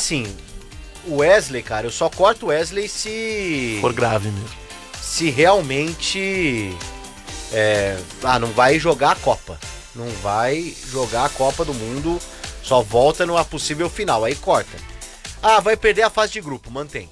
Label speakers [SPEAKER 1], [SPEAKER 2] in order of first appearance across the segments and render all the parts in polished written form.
[SPEAKER 1] assim, o Wesley, cara, eu só corto o Wesley se...
[SPEAKER 2] For grave mesmo.
[SPEAKER 1] Se realmente... não vai jogar a Copa. Não vai jogar a Copa do Mundo, só volta numa possível final, aí corta. Vai perder a fase de grupo, mantém,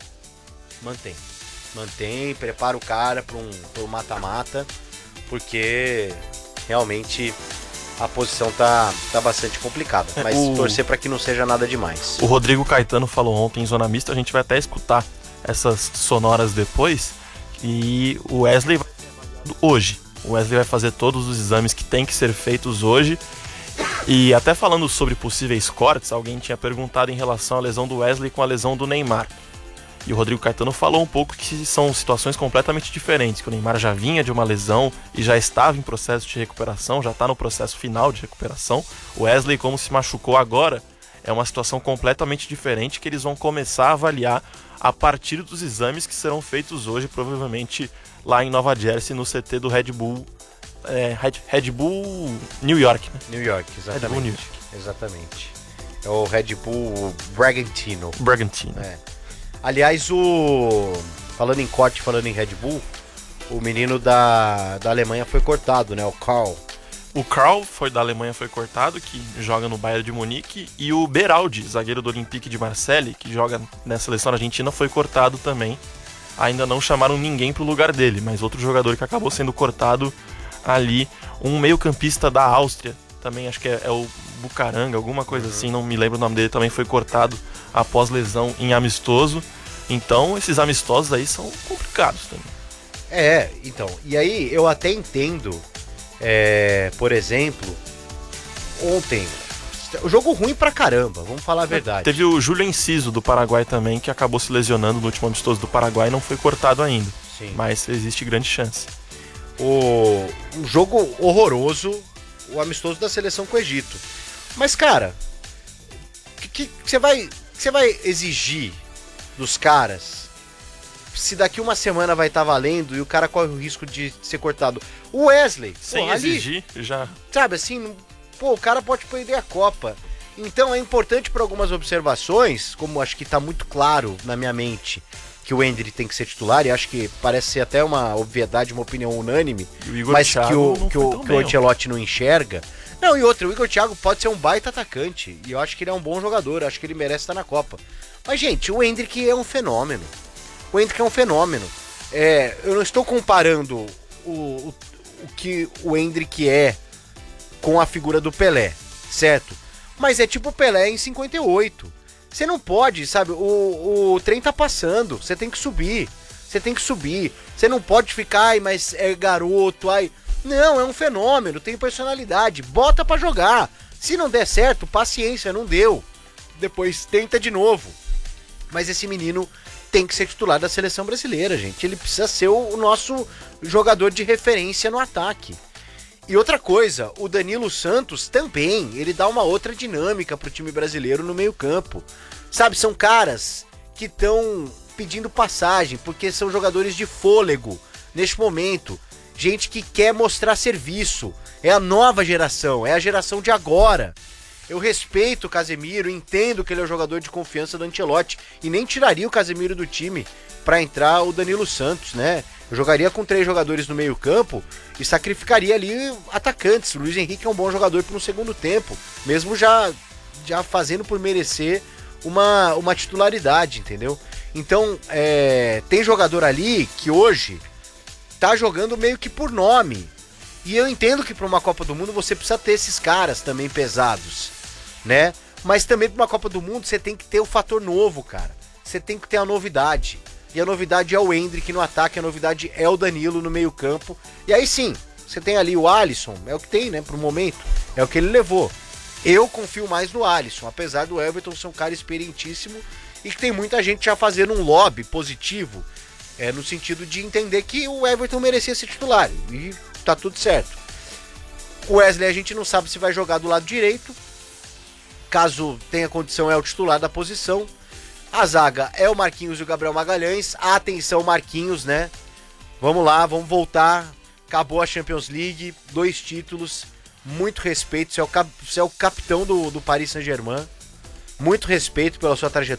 [SPEAKER 1] prepara o cara pro mata-mata, porque realmente a posição tá bastante complicada, mas torcer para que não seja nada demais.
[SPEAKER 2] O Rodrigo Caetano falou ontem em Zona Mista, a gente vai até escutar essas sonoras depois, e o Wesley vai hoje. O Wesley vai fazer todos os exames que tem que ser feitos hoje. E até falando sobre possíveis cortes, alguém tinha perguntado em relação à lesão do Wesley com a lesão do Neymar. E o Rodrigo Caetano falou um pouco que são situações completamente diferentes, que o Neymar já vinha de uma lesão e já estava em processo de recuperação, já está no processo final de recuperação. O Wesley, como se machucou agora, é uma situação completamente diferente que eles vão começar a avaliar a partir dos exames que serão feitos hoje, provavelmente lá em Nova Jersey, no CT do Red Bull, Red Bull New York, né?
[SPEAKER 1] New York, exatamente.
[SPEAKER 2] Red Bull New York.
[SPEAKER 1] Exatamente. É o Red Bull Bragantino. Aliás, falando em corte, falando em Red Bull, o menino da Alemanha foi cortado, né? O Karl.
[SPEAKER 2] O Karl da Alemanha foi cortado, que joga no Bayern de Munique, e o Beraldi, zagueiro do Olympique de Marseille, que joga na seleção argentina, foi cortado também. Ainda não chamaram ninguém pro lugar dele, mas outro jogador que acabou sendo cortado ali, um meio-campista da Áustria, também acho que é o Bucaranga, alguma coisa assim, não me lembro o nome dele, também foi cortado após lesão em amistoso. Então, esses amistosos aí são complicados também.
[SPEAKER 1] Então, e aí eu até entendo, por exemplo, ontem, o jogo ruim pra caramba, vamos falar a verdade.
[SPEAKER 2] Teve o Júlio Enciso do Paraguai também, que acabou se lesionando no último amistoso do Paraguai e não foi cortado ainda.
[SPEAKER 1] Sim. Mas
[SPEAKER 2] existe grande chance.
[SPEAKER 1] Um jogo horroroso, o amistoso da seleção com o Egito. Mas, cara, que você vai exigir dos caras se daqui uma semana vai estar valendo e o cara corre o risco de ser cortado? O Wesley,
[SPEAKER 2] sem exigir, já...
[SPEAKER 1] Sabe assim, o cara pode perder a Copa. Então é importante para algumas observações, como acho que tá muito claro na minha mente, que o Endrick tem que ser titular, e acho que parece ser até uma obviedade, uma opinião unânime, mas que o Ancelotti não enxerga. Não, e outra, o Igor Thiago pode ser um baita atacante, e eu acho que ele é um bom jogador, acho que ele merece estar na Copa. Mas, gente, o Endrick é um fenômeno. Eu não estou comparando o que o Endrick é com a figura do Pelé, certo? Mas é tipo o Pelé em 58. Você não pode, sabe? O trem tá passando, você tem que subir. Você não pode ficar, mas é garoto, Não, é um fenômeno, tem personalidade, bota pra jogar. Se não der certo, paciência, não deu. Depois tenta de novo. Mas esse menino tem que ser titular da seleção brasileira, gente. Ele precisa ser o nosso jogador de referência no ataque. E outra coisa, o Danilo Santos também, ele dá uma outra dinâmica pro time brasileiro no meio-campo. Sabe, são caras que estão pedindo passagem, porque são jogadores de fôlego neste momento. Gente que quer mostrar serviço. É a nova geração, é a geração de agora. Eu respeito o Casemiro, entendo que ele é o jogador de confiança do Ancelotti e nem tiraria o Casemiro do time para entrar o Danilo Santos, né? Eu jogaria com 3 jogadores no meio-campo e sacrificaria ali atacantes. O Luiz Henrique é um bom jogador para um segundo tempo, mesmo já fazendo por merecer uma titularidade, entendeu? Então, tem jogador ali que hoje tá jogando meio que por nome. E eu entendo que para uma Copa do Mundo você precisa ter esses caras também pesados, né? Mas também para uma Copa do Mundo você tem que ter o fator novo, cara. Você tem que ter a novidade. E a novidade é o Endrick no ataque, a novidade é o Danilo no meio-campo. E aí sim, você tem ali o Alisson, é o que tem, né, pro momento. É o que ele levou. Eu confio mais no Alisson, apesar do Everton ser um cara experientíssimo e que tem muita gente já fazendo um lobby positivo, no sentido de entender que o Everton merecia ser titular. E tá tudo certo. O Wesley a gente não sabe se vai jogar do lado direito. Caso tenha condição, é o titular da posição. A zaga é o Marquinhos e o Gabriel Magalhães. Atenção, Marquinhos, né? Vamos lá, vamos voltar. Acabou a Champions League, 2 títulos. Muito respeito, você é o capitão do Paris Saint-Germain. Muito respeito pela sua trajetória.